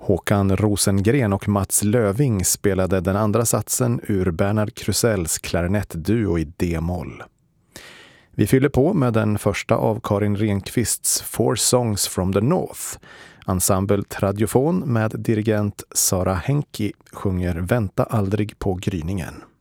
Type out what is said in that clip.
Håkan Rosengren och Mats Löving spelade den andra satsen ur Bernard Krusells klarinettduo i D-moll. Vi fyller på med den första av Karin Renqvists Four Songs from the North. Ensemble Tradiofon med dirigent Sara Henke sjunger Vänta aldrig på gryningen.